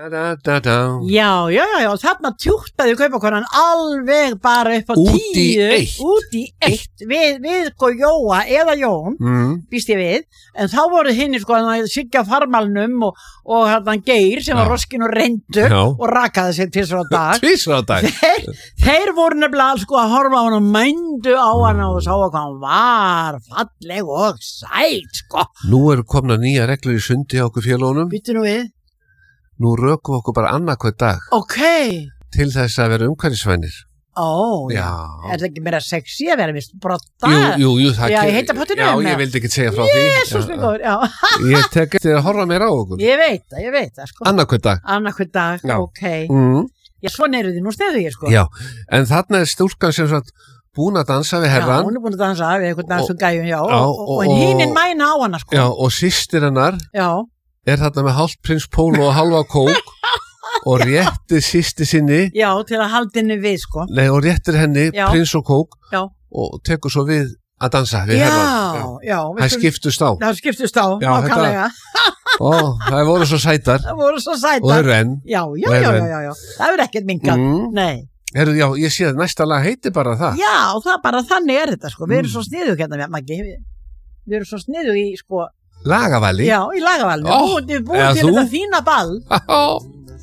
Já, þarna tjúktaði kaupakonan alveg bara upp á 10 út í eitt við sko Jóa eða Jón býst ég við, en þá voru hinni sko að Sigga farmalnum og hann Geir sem var roskin og reyndur og rakaði sig tvisvar á dag þeir voru nefnilega sko að horfa á hann og mændu á hann og sá hvað hann var falleg og sæt sko. Nú eru komna nýja reglur í sundi á okkur félónum. Býttu nú við. Nú rökum okkur bara annarkvæð dag til þess að vera umhverfisvænir. Já. Er það ekki meira sexy að vera vist brotta? Jú, það já, ég heita potinu. Já, ég vildi ekki segja frá því. Jesús minn góður, já. Ég tek eftir að horfa meira á okkur. Ég veit það, sko. Annarkvæð dag. Já. Ok. Já, svona eru þið nú sniðugir, sko. Já, en þarna stúlkan sem sagt búin að dansa við herran. Já, hún búin að dansa við eitthvað dansum gæjum, já. Og hinn mæna á hana, sko. Já, og systir hennar. Já. Þarna með hálft prins Pólo og halva kók og réttir systir sinni. Já, til að halda henni við, sko. Nei, og réttir henni prins og kók og tekur svo við að dansa við herran. Já. Það skiptust á. Nákvæmlega. Það voru svo sætar. Og það eru enn. Já. Það er ekkert minkað. Nei. Herru, já, ég sé að næsta lag heiti bara það. Já, það bara þannig þetta, sko. Við erum svo sniðug hérna, Maggi. Við erum svo sniðug í, sko, Lagavali? Já, í Lagavali. Við búum til þetta fína ball.